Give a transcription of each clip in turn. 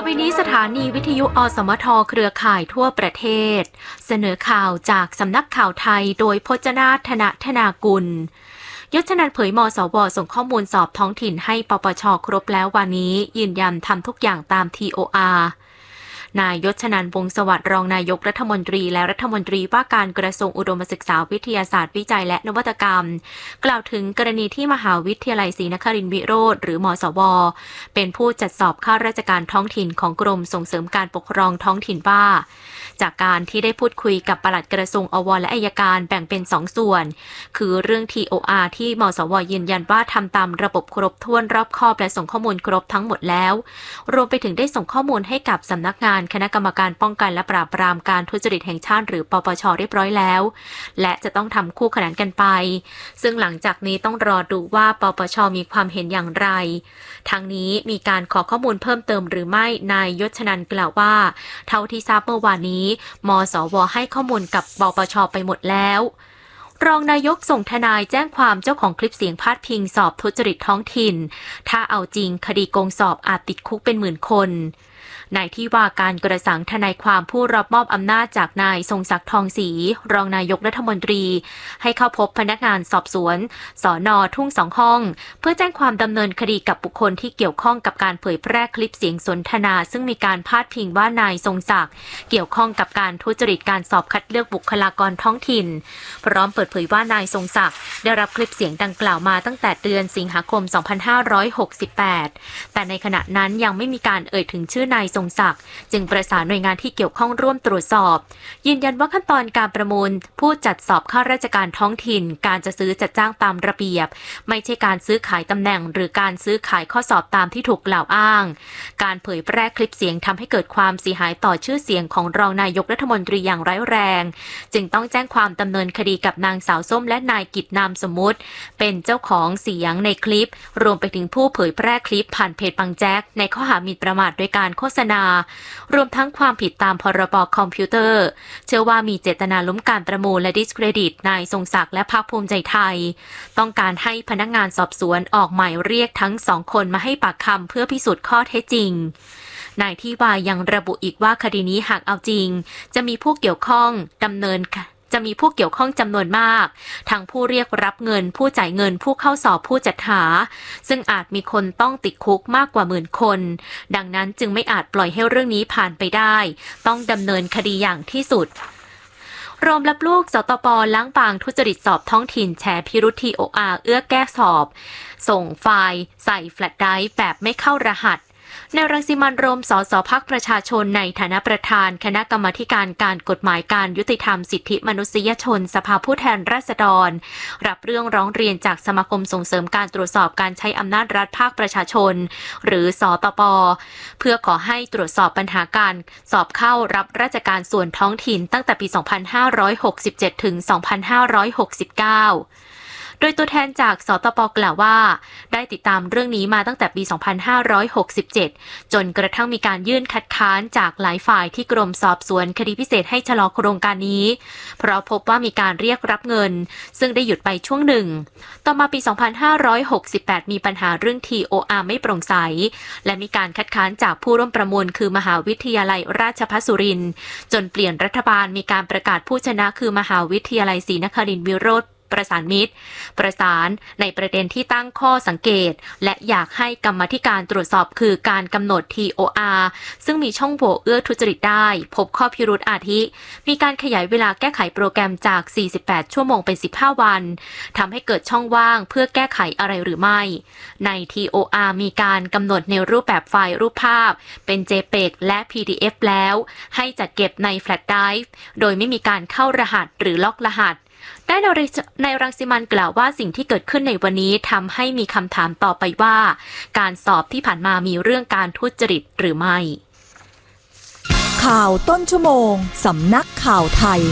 ไปนี้สถานีวิทยุอสมทเครือข่ายทั่วประเทศเสนอข่าวจากสำนักข่าวไทยโดยพจนาถนธนากุลยศนันท์เผยมสว.ส่งข้อมูลสอบท้องถิ่นให้ปปช.ครบแล้ววันนี้ยืนยันทำทุกอย่างตาม TOR นายยศนันท์ วงศ์สวัสดิ์รองนายกรัฐมนตรีและรัฐมนตรีว่าการกระทรวงอุดมศึกษาวิทยาศาสตร์วิจัยและนวัตกรรมกล่าวถึงกรณีที่มหาวิทยาลัยศรีนครินทรวิโรธหรือมสว.เป็นผู้จัดสอบข้าราชการท้องถิ่นของกรมส่งเสริมการปกครองท้องถิ่นว่าจากการที่ได้พูดคุยกับปลัดกระทรวงอวและอัยการแบ่งเป็น2ส่วนคือเรื่อง TOR ที่มสว.ยืนยันว่าทำตามระบบครบถ้วนรอบคอบและส่งข้อมูลครบทั้งหมดแล้วรวมไปถึงได้ส่งข้อมูลให้กับสำนักงานคณะกรรมการป้องกันและปราบปรามการทุจริตแห่งชาติหรือปปช.เรียบร้อยแล้วและจะต้องทำคู่ขนานกันไปซึ่งหลังจากนี้ต้องรอดูว่าปปช.มีความเห็นอย่างไรทั้งนี้มีการขอข้อมูลเพิ่มเติมหรือไม่นายยศนันท์กล่าวว่าเท่าที่ทราบเมื่อวานนี้มสว.ให้ข้อมูลกับปปช.ไปหมดแล้วรองนายกส่งทนายแจ้งความเจ้าของคลิปเสียงพาดพิงสอบทุจริตท้องถิ่นถ้าเอาจริงคดีโกงสอบอาจติดคุกเป็นหมื่นคนนายที่ว่าการกระสังทนายความผู้รับมอบอำนาจจากนายทรงศักดิ์ทองศรีรองนายกรัฐมนตรีให้เข้าพบพนักงานสอบสวนสน.ทุ่ง2ห้องเพื่อแจ้งความดำเนินคดีกับบุคคลที่เกี่ยวข้องกับการเผยแพร่คลิปเสียงสนทนาซึ่งมีการพาดพิงว่านายทรงศักดิ์เกี่ยวข้องกับการทุจริตการสอบคัดเลือกบุคลากรท้องถิ่นพร้อมเปิดเผยว่านายทรงศักดิ์ได้รับคลิปเสียงดังกล่าวมาตั้งแต่เดือนสิงหาคม 2568แต่ในขณะนั้นยังไม่มีการเอ่ยถึงชื่อนายทรงศักดิ์จึงประสานหน่วยงานที่เกี่ยวข้องร่วมตรวจสอบยืนยันว่าขั้นตอนการประมูลผู้จัดสอบข้าราชการท้องถิ่นการจะซื้อจัดจ้างตามระเบียบไม่ใช่การซื้อขายตำแหน่งหรือการซื้อขายข้อสอบตามที่ถูกกล่าวอ้างการเผยแพร่คลิปเสียงทำให้เกิดความเสียหายต่อชื่อเสียงของรองนายกรัฐมนตรีอย่างร้ายแรงจึงต้องแจ้งความดำเนินคดีกับนางสาวส้มและนายกิจนามสมมุติเป็นเจ้าของเสียงในคลิปรวมไปถึงผู้เผยแพร่คลิปผ่านเพจบางแจ๊กในข้อหาหมิ่นประมาทโดยการโฆษณารวมทั้งความผิดตามพรบคอมพิวเตอร์เชื่อว่ามีเจตนาล้มการประมูลและดิสเครดิตนายทรงศักดิ์และพรรคภูมิใจไทยต้องการให้พนักงานสอบสวนออกหมายเรียกทั้ง2คนมาให้ปากคำเพื่อพิสูจน์ข้อเท็จจริงนายที่ว่ายังระบุอีกว่าคดีนี้หากเอาจริงจะมีผู้เกี่ยวข้องจำนวนมากทั้งผู้เรียกรับเงินผู้จ่ายเงินผู้เข้าสอบผู้จัดหาซึ่งอาจมีคนต้องติดคุกมากกว่า10,000 คนดังนั้นจึงไม่อาจปล่อยให้เรื่องนี้ผ่านไปได้ต้องดำเนินคดีอย่างที่สุดรวมรับลูกสตป.ล้างบางทุจริตสอบท้องถิ่นแฉพิรุธ TOR เอื้อแก้สอบส่งไฟล์ใส่แฟลชไดรฟ์แบบไม่เข้ารหัสนายรังสิมันต์ โรม สสพรรคประชาชนในฐานะประธานคณะกรรมาธิการการกฎหมายการยุติธรรมสิทธิมนุษยชนสภาผู้แทนราษฎรรับเรื่องร้องเรียนจากสมาคมส่งเสริมการตรวจสอบการใช้อำนาจรัฐภาคประชาชนหรือสตป.เพื่อขอให้ตรวจสอบปัญหาการสอบเข้ารับราชการส่วนท้องถิ่นตั้งแต่ปี 2567 ถึง 2569โดยตัวแทนจากสตป.กล่าวว่าได้ติดตามเรื่องนี้มาตั้งแต่ปี 2567 จนกระทั่งมีการยื่นคัดค้านจากหลายฝ่ายที่กรมสอบสวนคดีพิเศษให้ชะลอโครงการนี้เพราะพบว่ามีการเรียกรับเงินซึ่งได้หยุดไปช่วงหนึ่งต่อมาปี 2568 มีปัญหาเรื่อง TOR ไม่โปร่งใสและมีการคัดค้านจากผู้ร่วมประมูลคือมหาวิทยาลัยราชภัฏสุรินทร์จนเปลี่ยนรัฐบาลมีการประกาศผู้ชนะคือมหาวิทยาลัยศรีนครินทรวิโรธประสานมิตรประสานในประเด็นที่ตั้งข้อสังเกตและอยากให้กรรมาธิการตรวจสอบคือการกำหนด TOR ซึ่งมีช่องโหว่เอื้อทุจริตได้พบข้อพิรุธอาทิมีการขยายเวลาแก้ไขโปรแกรมจาก48ชั่วโมงเป็น15วันทำให้เกิดช่องว่างเพื่อแก้ไขอะไรหรือไม่ใน TOR มีการกำหนดในรูปแบบไฟล์รูปภาพเป็น JPEG และ PDF แล้วให้จัดเก็บในแฟลชไดรฟ์โดยไม่มีการเข้ารหัสหรือล็อกรหัสได้ในรังสิมันต์กล่าวว่าสิ่งที่เกิดขึ้นในวันนี้ทำให้มีคำถามต่อไปว่าการสอบที่ผ่านมามีเรื่องการทุจริตหรือไม่ข่าวต้นชั่วโมงสำนักข่าวไทย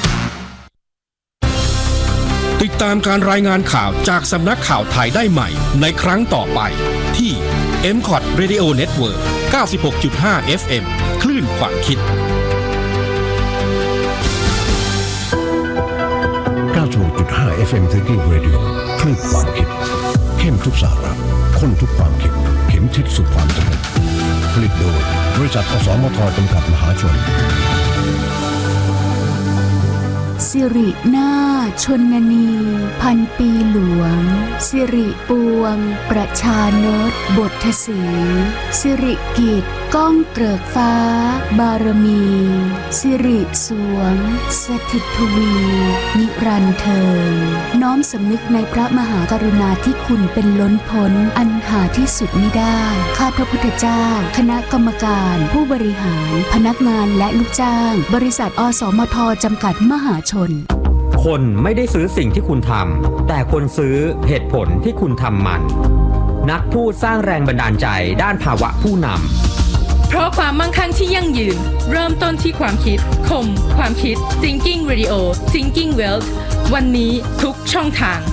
ติดตามการรายงานข่าวจากสำนักข่าวไทยได้ใหม่ในครั้งต่อไปที่ MCOT Radio Network 96.5 FM คลื่นความคิด 96.5 FM Thinking Radio คลื่นความคิดเข้มทุกสาระข้นทุกความคิดเข็มทิศสู่ความสำเร็จผลิตโดยบริษัทอสมทจำกัดมหาชนสิรินาถชนนีพันปีหลวงสิริปวงประชานตบทสีสิริกิติ์ก้องเกริกฟ้าบารมีสิริสวงสถิตทวีนิรันดร์เทินน้อมสำนึกในพระมหากรุณาธิคุณเป็นล้นพ้นอันหาที่สุดมิได้ข้าพระพุทธเจ้าคณะกรรมการผู้บริหารพนักงานและลูกจ้างบริษัทอสมทจำกัดมหาชนคนไม่ได้ซื้อสิ่งที่คุณทำแต่คนซื้อเหตุผลที่คุณทำมันนักพูดสร้างแรงบันดาลใจด้านภาวะผู้นำเพราะความมั่งคั่งที่ยั่งยืนเริ่มต้นที่ความคิดคมความคิด Thinking Radio Thinking Wealth วันนี้ทุกช่องทาง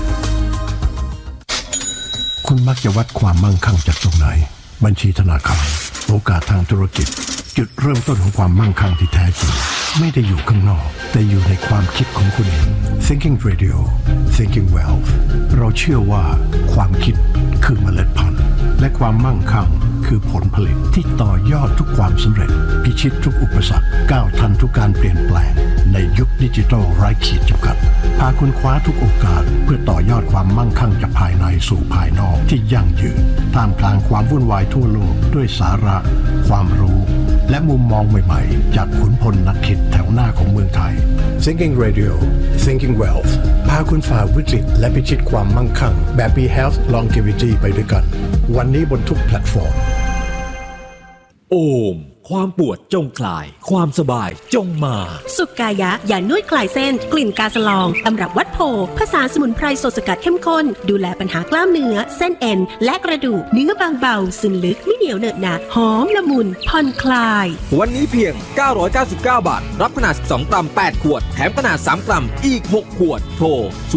คุณมักจะวัดความมั่งคั่งจากตรงไหนบัญชีธนาคารโอกาสทางธุรกิจจุดเริ่มต้นของความมั่งคั่งที่แท้จริงไม่ได้อยู่ข้างนอกแต่อยู่ในความคิดของคุณเอง Thinking Radio Thinking Wealth เราเชื่อว่าความคิดคือเมล็ดพันธุ์และความมั่งคั่งคือผลผลิตที่ต่อยอดทุกความสำเร็จพิชิตทุกอุปสรรคก้าวทันทุกการเปลี่ยนแปลงในยุคดิจิทัลไร้ขีดจำกัดพาคุณคว้าทุกโอกาสเพื่อต่อยอดความมั่งคั่งจากภายในสู่ภายนอกที่ยั่งยืนท่ามกลางความวุ่นวายทั่วโลกด้วยสาระความรู้และมุมมองใหม่ๆจากขุนพลนักคิดแถวหน้าของเมืองไทย Thinking Radio Thinking Wealth พาคุณฝ่าวิกฤตและพิชิตความมั่งคั่งแบบ Be Health Longevity ไปด้วยกันวันนี้บนทุกแพลตฟอร์มโอมความปวดจงคลายความสบายจงมาสุกายะยานวดคลายเส้นกลิ่นกาสลองตำรับวัดโพผสานสมุนไพรสดสกัดเข้มข้นดูแลปัญหากล้ามเนื้อเส้นเอ็นและกระดูกเนื้อบางเบาซึมลึกไม่เหนียวเหนอะหนะหอมละมุนผ่อนคลายวันนี้เพียง999 บาทรับขนาด12กรัม8ขวดแถมขนาด3กรัมอีก6ขวดโทร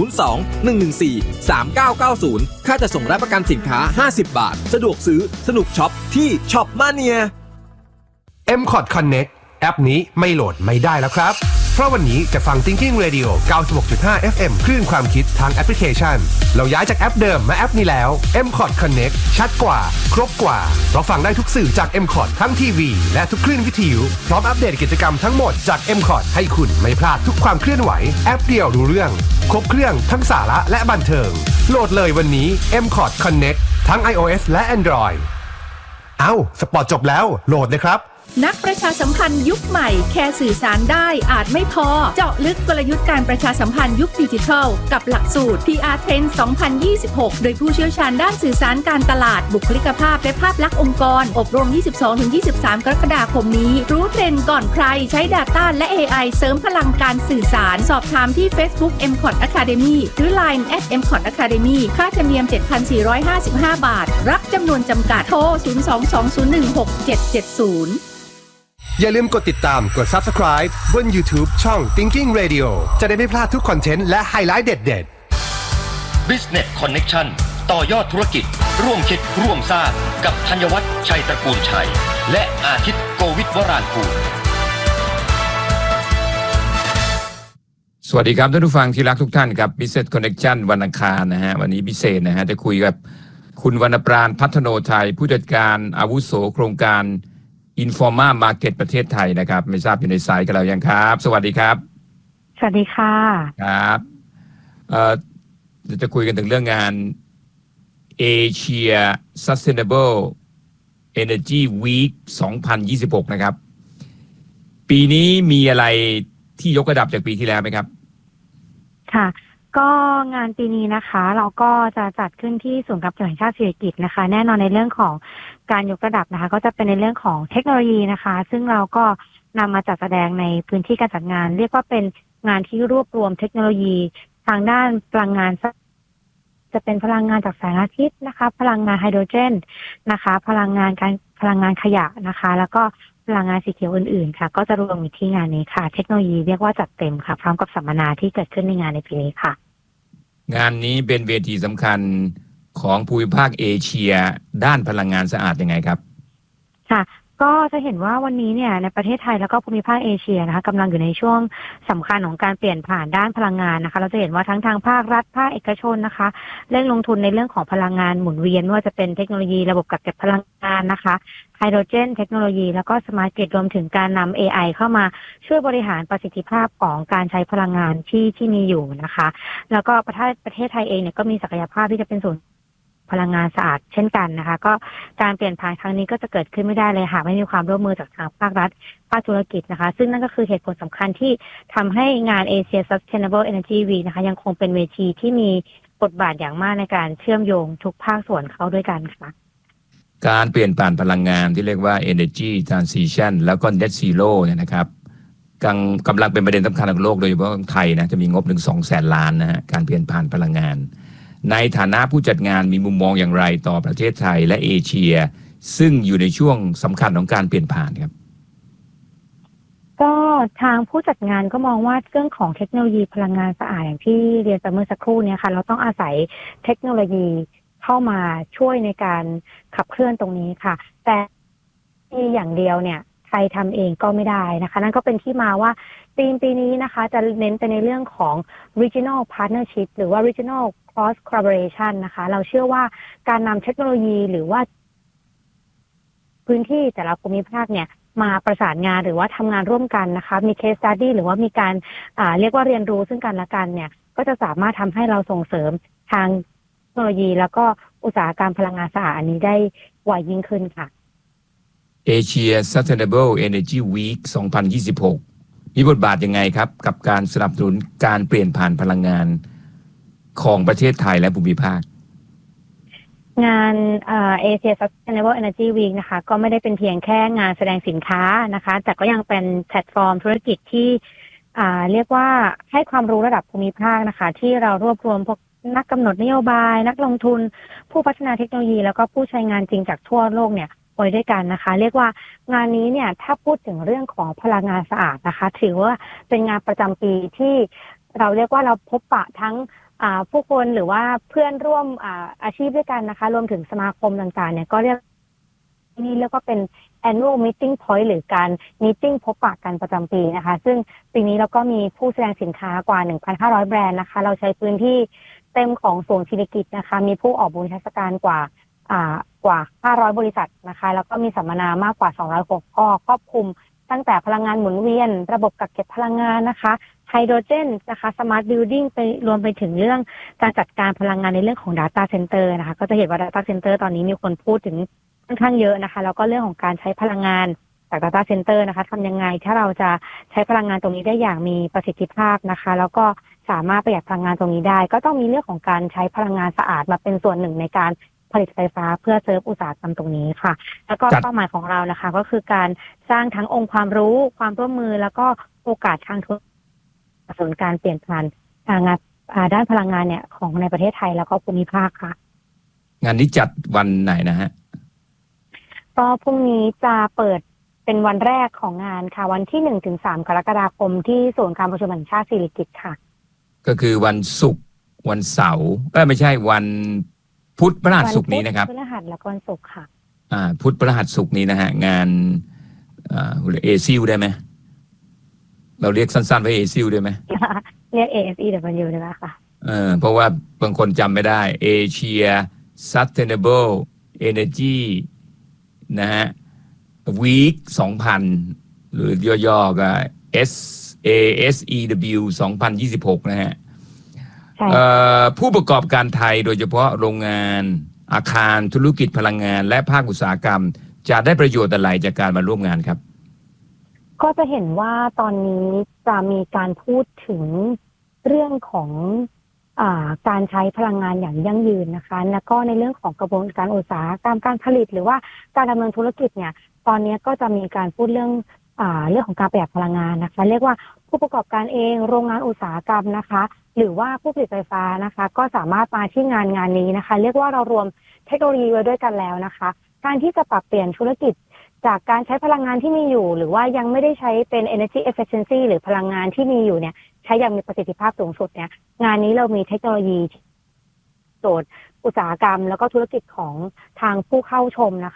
02-114-3990ค่าจัดส่งและประกันสินค้า50บาทสะดวกซื้อสนุกช็อปที่ช็อปมาเนีย MCOT Connect แอปนี้ไม่โหลดไม่ได้แล้วครับเพราะวันนี้จะฟัง Thinking Radio 96.5 FM คลื่นความคิดทางแอปพลิเคชันเราย้ายจากแอปเดิมมาแอปนี้แล้ว MCOT Connect ชัดกว่าครบกว่าเพราะฟังได้ทุกสื่อจาก MCOT ทั้งทีวีและทุกคลื่นวิทยุพร้อมอัปเดตกิจกรรมทั้งหมดจาก MCOT ให้คุณไม่พลาดทุกความเคลื่อนไหวแอปเดียวรู้เรื่องครบเครื่องทั้งสาระและบันเทิงโหลดเลยวันนี้ MCOT Connect ทั้ง iOS และ Android สปอร์ตจบแล้วโหลดเลยครับนักประชาสัมพันธ์ยุคใหม่แค่สื่อสารได้อาจไม่พอเจาะลึกกลยุทธ์การประชาสัมพันธ์ยุคดิจิทัลกับหลักสูตร PR Trend 2026 โดยผู้เชี่ยวชาญด้านสื่อสารการตลาดบุคลิกภาพและภาพลักษณ์องค์กรอบรม 22-23 กรกฎาคมนี้รู้เทรนด์ก่อนใครใช้ Data และ AI เสริมพลังการสื่อสารสอบถามที่ Facebook MCOT Academy หรือ Line @MCOT Academy ค่าธรรมเนียม 7,455 บาทรับจำนวนจำกัดโทร 02-201-6770 อย่าลืมกดติดตามกด Subscribe บน YouTube ช่อง Thinking Radio จะได้ไม่พลาดทุกคอนเทนต์และไฮไลท์เด็ดๆ Business Connection ต่อยอดธุรกิจร่วมคิดร่วมสร้างกับธัญวัฒน์ชัยตระกูลชัยและอาทิตย์โกวิทวรางกูลสวัสดีครับท่านผู้ฟังที่รักทุกท่านกับ Business Connection วันอังคารนะฮะวันนี้พิเศษนะฮะจะคุยกับคุณวรรณปราณพัฒโนไทยผู้จัดการอาวุโสโครงการInforma Market ประเทศไทยนะครับไม่ทราบอยู่ในสายกับเรายังครับสวัสดีครับสวัสดีค่ะครับจะคุยกันถึงเรื่องงาน Asia Sustainable Energy Week 2026นะครับปีนี้มีอะไรที่ยกระดับจากปีที่แล้วไหมครับค่ะก็งานปีนี้นะคะเราก็จะจัดขึ้นที่ศูนย์การประชุมแห่งชาติสิริกิติ์นะคะแน่นอนในเรื่องของการยกระดับนะคะก็จะเป็นในเรื่องของเทคโนโลยีนะคะซึ่งเราก็นำมาจัดแสดงในพื้นที่การจัดงานเรียกว่าเป็นงานที่รวบรวมเทคโนโลยีทางด้านพลังงานจะเป็นพลังงานจากแสงอาทิตย์นะคะพลังงานไฮโดรเจนนะคะพลังงานขยะนะคะแล้วก็พลังงานสีเขียวอื่นๆค่ะก็จะรวมอยู่ที่งานนี้ค่ะเทคโนโลยีเรียกว่าจัดเต็มค่ะพร้อมกับสัมมนาที่เกิดขึ้นในงานในปีนี้ค่ะงานนี้เป็นเวทีสำคัญของภูมิภาคเอเชียด้านพลังงานสะอาดยังไงครับค่ะก็จะเห็นว่าวันนี้เนี่ยในประเทศไทยแล้วก็ภูมิภาคเอเชียนะคะกำลังอยู่ในช่วงสำคัญของการเปลี่ยนผ่านด้านพลังงานนะคะเราจะเห็นว่าทั้งทางภาครัฐภาคเอกชนนะคะเร่งลงทุนในเรื่องของพลังงานหมุนเวียนไม่ว่าจะเป็นเทคโนโลยีระบบกักเก็บพลังงานนะคะไฮโดรเจนเทคโนโลยีแล้วก็สมาร์ทกริดรวมถึงการนำ AI เข้ามาช่วยบริหารประสิทธิภาพของการใช้พลังงานที่มีอยู่นะคะแล้วก็ประเทศไทยเองเนี่ยก็มีศักยภาพที่จะเป็นศูนย์พลังงานสะอาดเช่นกันนะคะก็การเปลี่ยนผ่านครั้งนี้ก็จะเกิดขึ้นไม่ได้เลยหากไม่มีความร่วมมือจากทางภาครัฐภาคธุรกิจนะคะซึ่งนั่นก็คือเหตุผลสำคัญที่ทำให้งาน Asia Sustainable Energy Week นะคะยังคงเป็นเวทีที่มีบทบาทอย่างมากในการเชื่อมโยงทุกภาคส่วนเข้าด้วยกันค่ะการเปลี่ยนผ่านพลังงานที่เรียกว่า Energy Transition แล้วก็ Net Zero เนี่ยนะครับกำลังเป็นประเด็นสำคัญของโลกโดยเฉพาะไทยนะจะมีงบถึง 200,000 ล้านนะฮะการเปลี่ยนผ่านพลังงานในฐานะผู้จัดงานมีมุมมองอย่างไรต่อประเทศไทยและเอเชียซึ่งอยู่ในช่วงสำคัญของการเปลี่ยนผ่านครับก็ทางผู้จัดงานก็มองว่าเรื่องของเทคโนโลยีพลังงานสะอาดอย่างที่เรียนไปเมื่อสักครู่นี้ค่ะเราต้องอาศัยเทคโนโลยีเข้ามาช่วยในการขับเคลื่อนตรงนี้ค่ะแต่อย่างเดียวเนี่ยไทยทำเองก็ไม่ได้นะคะนั่นก็เป็นที่มาว่าธีมปีนี้นะคะจะเน้นไปในเรื่องของ regional partnership หรือว่า regional cross collaboration นะคะเราเชื่อว่าการนำเทคโนโลยีหรือว่าพื้นที่แต่ละภูมิภาคเนี่ยมาประสานงานหรือว่าทำงานร่วมกันนะคะมี case study หรือว่ามีการเรียกว่าเรียนรู้ซึ่งกันและกันเนี่ยก็จะสามารถทำให้เราส่งเสริมทางเทคโนโลยีแล้วก็อุตสาหกรรมพลังงานสะอาดอันนี้ได้ไวยิ่งขึ้นค่ะ Asia Sustainable Energy Week 2026 มีบทบาทยังไงครับกับการสนับสนุนการเปลี่ยนผ่านพลังงานของประเทศไทยและภูมิภาคงานAsia Sustainable Energy Week นะคะก็ไม่ได้เป็นเพียงแค่งานแสดงสินค้านะคะแต่ก็ยังเป็นแพลตฟอร์มธุรกิจที่เรียกว่าให้ความรู้ระดับภูมิภาคนะคะที่เรารวบรวมพวกนักกำหนดนโยบายนักลงทุนผู้พัฒนาเทคโนโลยีแล้วก็ผู้ใช้งานจริงจากทั่วโลกเนี่ยไว้ด้วยกันนะคะเรียกว่างานนี้เนี่ยถ้าพูดถึงเรื่องของพลังงานสะอาดนะคะถือว่าเป็นงานประจำปีที่เราเรียกว่าเราพบปะทั้งผู้คนหรือว่าเพื่อนร่วมอาชีพด้วยกันนะคะรวมถึงสมาคมต่างๆเนี่ยก็เรียกว่าเป็น annual meeting point หรือการ meeting พบปะกันประจำปีนะคะซึ่งปีนี้เราก็มีผู้แสดงสินค้ากว่า 1,500 แบรนด์นะคะเราใช้พื้นที่เต็มของศูนย์ศิริกิติ์นะคะมีผู้ออกบูธนิทรรศการกว่า500 บริษัทนะคะแล้วก็มีสัมมนามากกว่า206ข้อครอบคลุมตั้งแต่พลังงานหมุนเวียนระบบกักเก็บพลังงานนะคะไฮโดรเจนนะคะสมาร์ทบิลดิ้งไปรวมไปถึงเรื่องการจัดการพลังงานในเรื่องของ Data Center นะคะก็จะเห็นว่า Data Center ตอนนี้มีคนพูดถึงค่อนข้างเยอะนะคะแล้วก็เรื่องของการใช้พลังงานจาก Data Center นะคะทำยังไงถ้าเราจะใช้พลังงานตรงนี้ได้อย่างมีประสิทธิภาพนะคะแล้วก็สามารถประหยัดพลังงานตรงนี้ได้ก็ต้องมีเรื่องของการใช้พลังงานสะอาดมาเป็นส่วนหนึ่งในการผลิตไฟฟ้าเพื่อเซิร์ฟอุตสาหกรรมตรงนี้ค่ะแล้วก็เป้าหมายของเรานะคะก็คือการสร้างทั้งองค์ความรู้ความร่วมมือแล้วก็โอกาสทางธุรกิจส่วนการเปลี่ยนผ่านงานด้านพลังงานเนี่ยของในประเทศไทยแล้วก็ภูมิภาคค่ะงานนี้จัดวันไหนนะฮะก็พรุ่งนี้จะเปิดเป็นวันแรกของงานค่ะวันที่ 1-3 กรกฎาคมที่ศูนย์การประชุมแห่งชาติสิริกิติ์ค่ะก็คือวันศุกร์วันเสาร์ไม่ใช่วันพุธพฤหัสศุกร์นี้นะครับพฤหัสและวันศุกร์ค่ะพุธพฤหัสศุกร์นี้นะฮะงานเอซิลได้ไหมเราเรียกสั้นๆว่าเอซิลได้ไหมเรียก ASEW ได้ไหมคะเพราะว่าบางคนจำไม่ได้ Asia Sustainable Energy นะฮะ Week 2000หรือย่อๆก็ SASEW 2026นะฮะผู้ประกอบการไทยโดยเฉพาะโรงงานอาคารธุรกิจพลังงานและภาคอุตสาหกรรมจะได้ประโยชน์อะไรจากการมาร่วมงานครับก็จะเห็นว่าตอนนี้จะมีการพูดถึงเรื่องของการใช้พลังงานอย่างยั่งยืนนะคะแล้วก็ในเรื่องของกระบวนการอุตสาหกรรมการผลิตหรือว่าการดำเนินธุรกิจเนี่ยตอนนี้ก็จะมีการพูดเรื่องของการประหยัดพลังงานนะคะเรียกว่าผู้ประกอบการเองโรงงานอุตสาหกรรมนะคะหรือว่าผู้ผลิตไฟฟ้านะคะก็สามารถมาที่งานนี้นะคะเรียกว่าเรารวมเทคโนโลยีไว้ด้วยกันแล้วนะคะการที่จะปรับเปลี่ยนธุรกิจจากการใช้พลังงานที่มีอยู่หรือว่ายังไม่ได้ใช้เป็น energy efficiency หรือพลังงานที่มีอยู่เนี่ยใช้อย่างมีประสิทธิภาพสูงสุดเนี่ยงานนี้เรามีเทคโนโลยีโจทย์อุตสาหกรรมแล้วก็ธุรกิจของทางผู้เข้าชมนะคะท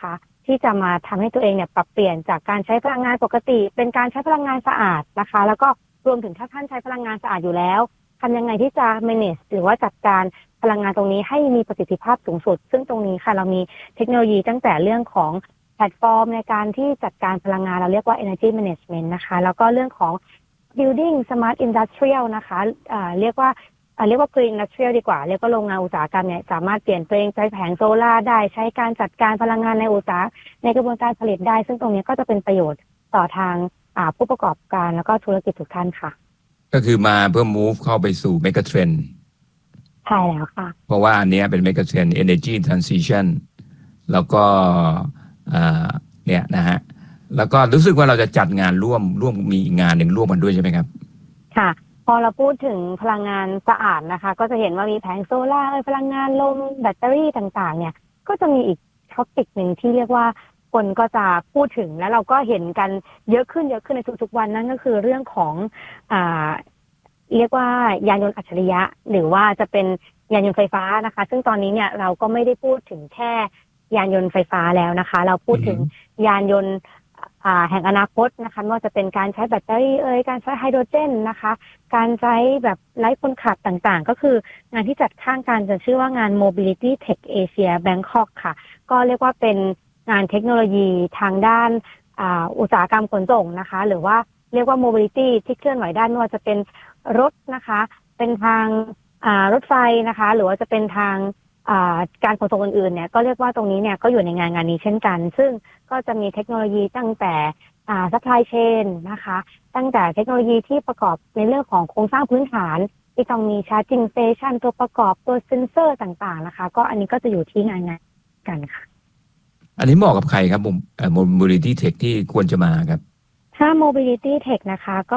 ที่จะมาทำให้ตัวเองเนี่ยปรับเปลี่ยนจากการใช้พลังงานปกติเป็นการใช้พลังงานสะอาดนะคะแล้วก็รวมถึงถ้าท่านใช้พลังงานสะอาดอยู่แล้วทำยังไงที่จะ manage หรือว่าจัดการพลังงานตรงนี้ให้มีประสิทธิภาพสูงสุดซึ่งตรงนี้ค่ะเรามีเทคโนโลยีตั้งแต่เรื่องของแพลตฟอร์มในการที่จัดการพลังงานเราเรียกว่า energy management นะคะแล้วก็เรื่องของ building smart industrial นะคะเรียกว่า green industrial ดีกว่าเรียกว่าโรงงานอุตสาหกรรมเนี่ยสามารถเปลี่ยนตัวเองใช้แผงโซล่าได้ใช้การจัดการพลังงานในอุตสาหในกระบวนการผลิตได้ซึ่งตรงนี้ก็จะเป็นประโยชน์ต่อทางผู้ประกอบการแล้วก็ธุรกิจทุกท่านค่ะก็คือมาเพื่อ move เข้าไปสู่ mega trend ใช่แล้วค่ะเพราะว่าอันนี้เป็น mega trend energy transition แล้วก็เนี่ยนะฮะแล้วก็รู้สึกว่าเราจะจัดงานร่วมมีอีกงานหนึ่งร่วมกันด้วยใช่ไหมครับค่ะพอเราพูดถึงพลังงานสะอาดนะคะก็จะเห็นว่ามีแผงโซล่าพลังงานลมแบตเตอรี่ต่างๆเนี่ยก็จะมีอีกท็อปิกหนึ่งที่เรียกว่าคนก็จะพูดถึงแล้วเราก็เห็นกันเยอะขึ้นในทุกๆวันนั่นก็คือเรื่องของเรียกว่ายานยนต์อัจฉริยะหรือว่าจะเป็นยานยนต์ไฟฟ้านะคะซึ่งตอนนี้เนี่ยเราก็ไม่ได้พูดถึงแค่ยานยนต์ไฟฟ้าแล้วนะคะเราพูดถึงยานยนต์แห่งอนาคตนะคะไม่ว่าจะเป็นการใช้แบตเตอรี่การใช้ไฮโดรเจนนะคะการใช้แบบไร้คนขับต่างๆก็คืองานที่จัดข้างกันจะชื่อว่างาน Mobility Tech Asia Bangkok ค่ะก็เรียกว่าเป็นงานเทคโนโลยีทางด้านอุตสาหกรรมขนส่งนะคะหรือว่าเรียกว่า Mobility ที่เคลื่อนไหวได้ไม่ว่าจะเป็นรถนะคะเป็นทางรถไฟนะคะหรือว่าจะเป็นทางการขนส่งอื่นๆเนี่ยก็เรียกว่าตรงนี้เนี่ยก็อยู่ในงานนี้เช่นกันซึ่งก็จะมีเทคโนโลยีตั้งแต่supply chain นะคะตั้งแต่เทคโนโลยีที่ประกอบในเรื่องของโครงสร้างพื้นฐานที่ต้องมี charging station ตัวประกอบตัวเซ็นเซอร์ต่างๆนะคะก็อันนี้ก็จะอยู่ที่งานกันค่ะอันนี้เหมาะกับใครครับMobility Tech ที่ควรจะมาครับถ้า Mobility Tech นะคะก็